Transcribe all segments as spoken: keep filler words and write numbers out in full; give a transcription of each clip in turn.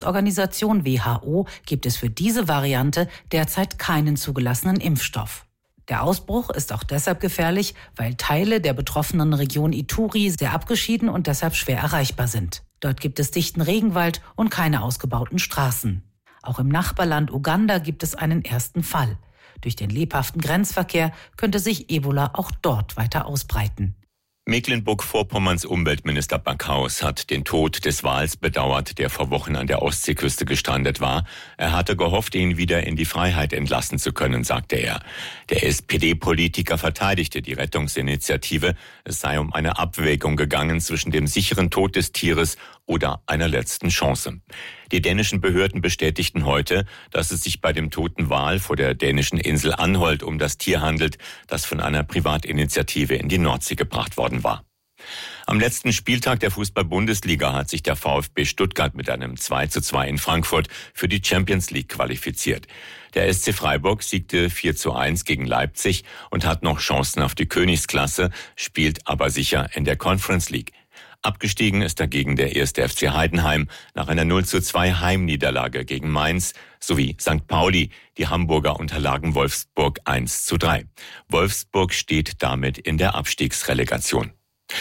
Weltgesundheitsorganisation W H O gibt es für diese Variante derzeit keinen zugelassenen Impfstoff. Der Ausbruch ist auch deshalb gefährlich, weil Teile der betroffenen Region Ituri sehr abgeschieden und deshalb schwer erreichbar sind. Dort gibt es dichten Regenwald und keine ausgebauten Straßen. Auch im Nachbarland Uganda gibt es einen ersten Fall. Durch den lebhaften Grenzverkehr könnte sich Ebola auch dort weiter ausbreiten. Mecklenburg-Vorpommerns Umweltminister Backhaus hat den Tod des Wals bedauert, der vor Wochen an der Ostseeküste gestrandet war. Er hatte gehofft, ihn wieder in die Freiheit entlassen zu können, sagte er. Der S P D-Politiker verteidigte die Rettungsinitiative. Es sei um eine Abwägung gegangen zwischen dem sicheren Tod des Tieres oder einer letzten Chance. Die dänischen Behörden bestätigten heute, dass es sich bei dem toten Wal vor der dänischen Insel Anholt um das Tier handelt, das von einer Privatinitiative in die Nordsee gebracht worden war. Am letzten Spieltag der Fußball-Bundesliga hat sich der VfB Stuttgart mit einem zwei zu zwei in Frankfurt für die Champions League qualifiziert. Der S C Freiburg siegte vier zu eins gegen Leipzig und hat noch Chancen auf die Königsklasse, spielt aber sicher in der Conference League. Abgestiegen ist dagegen der erste F C Heidenheim nach einer null zu zwei Heimniederlage gegen Mainz sowie Sankt Pauli. Die Hamburger unterlagen Wolfsburg eins zu drei. Wolfsburg steht damit in der Abstiegsrelegation.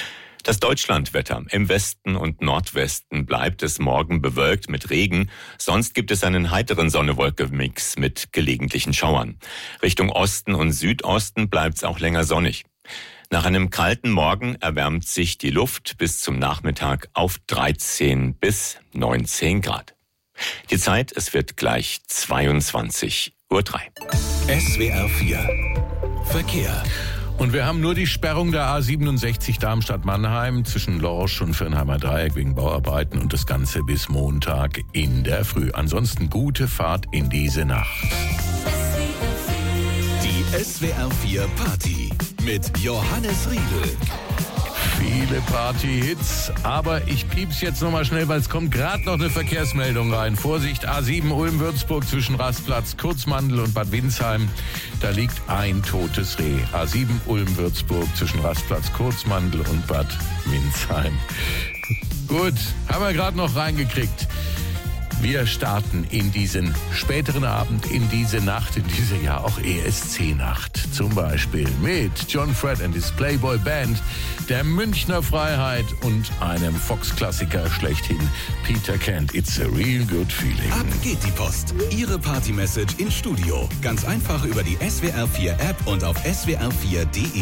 Das Deutschlandwetter. Im Westen und Nordwesten bleibt es morgen bewölkt mit Regen. Sonst gibt es einen heiteren Sonne-Wolke-Mix mit gelegentlichen Schauern. Richtung Osten und Südosten bleibt es auch länger sonnig. Nach einem kalten Morgen erwärmt sich die Luft bis zum Nachmittag auf dreizehn bis neunzehn Grad. Die Zeit, es wird gleich zweiundzwanzig Uhr drei. S W R vier Verkehr. Und wir haben nur die Sperrung der A siebenundsechzig Darmstadt-Mannheim zwischen Lorsch und Firnheimer Dreieck wegen Bauarbeiten und das Ganze bis Montag in der Früh. Ansonsten gute Fahrt in diese Nacht. Die S W R vier Party mit Johannes Riedel. Viele Party-Hits, aber ich piep's jetzt nochmal schnell, weil es kommt gerade noch eine Verkehrsmeldung rein. Vorsicht, A sieben Ulm-Würzburg zwischen Rastplatz Kurzmandel und Bad Windsheim. Da liegt ein totes Reh. A sieben Ulm-Würzburg zwischen Rastplatz Kurzmandel und Bad Windsheim. Gut, haben wir gerade noch reingekriegt. Wir starten in diesen späteren Abend, in diese Nacht, in diese ja auch E S C-Nacht. Zum Beispiel mit John Fred and his Playboy Band, der Münchner Freiheit und einem Fox-Klassiker schlechthin, Peter Kent. It's a real good feeling. Ab geht die Post. Ihre Party-Message ins Studio. Ganz einfach über die S W R vier App und auf S W R vier punkt de.